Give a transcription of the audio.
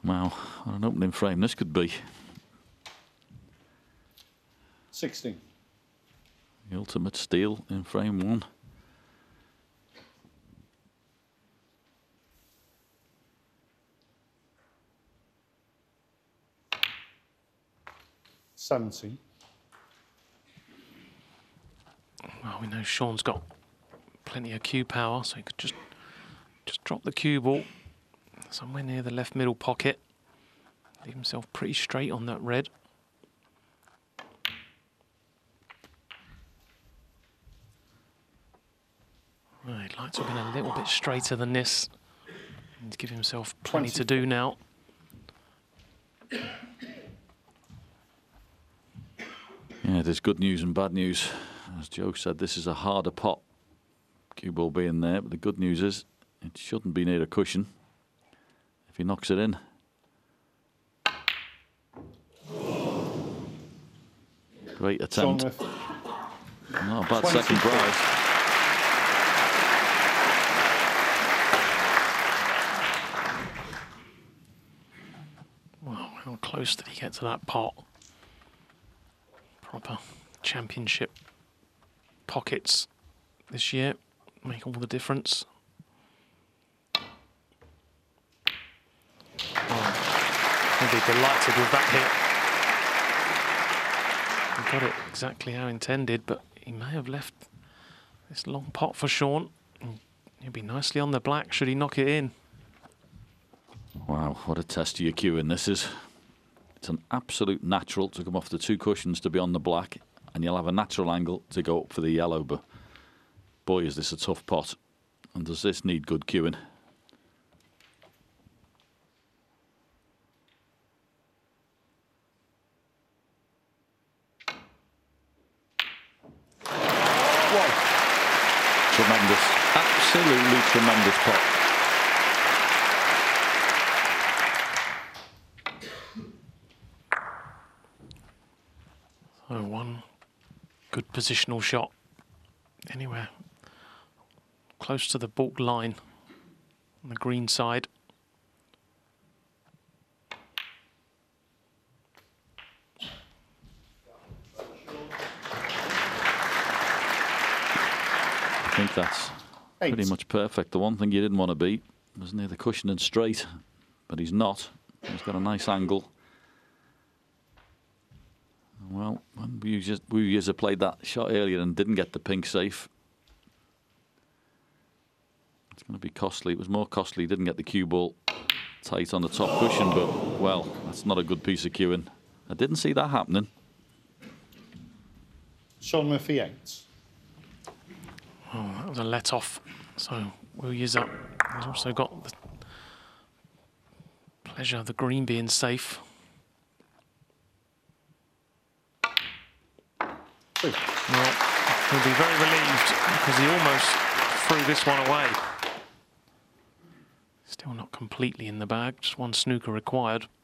Wow, what an opening frame this could be. 16. The ultimate steal in frame one. $17. Well, we know Sean's got plenty of cue power, so he could just drop the cue ball somewhere near the left middle pocket. Leave himself pretty straight on that red. Well, he'd like to have been a little bit straighter than this. And give himself plenty to do now. Yeah, there's good news and bad news. As Joe said, this is a harder pot. Cue ball being there, but the good news is it shouldn't be near a cushion if he knocks it in. Great attempt. Not a bad second prize. Wow, how close did he get to that pot? Proper championship pockets this year make all the difference. Oh, he'll be delighted with that hit. He got it exactly how intended, but he may have left this long pot for Sean. He'll be nicely on the black should he knock it in. Wow, what a test of your cueing this is. It's an absolute natural to come off the two cushions to be on the black, and you'll have a natural angle to go up for the yellow, but boy, is this a tough pot. And does this need good cueing? Whoa. Tremendous, absolutely tremendous pot. So one good positional shot anywhere close to the baulk line on the green side. I think that's pretty much perfect. The one thing you didn't want to beat was near the cushion and straight, but he's not. He's got a nice angle. Well, when we used to played that shot earlier and didn't get the pink safe, it's going to be costly. It was more costly. Didn't get the cue ball tight on the top cushion, but, well, that's not a good piece of cueing. I didn't see that happening. Sean Murphy 8. Oh, that was a let off. So Wu Yi's up. He's also got the pleasure of the green being safe. Well, he'll be very relieved because he almost threw this one away. Still not completely in the bag, just one snooker required.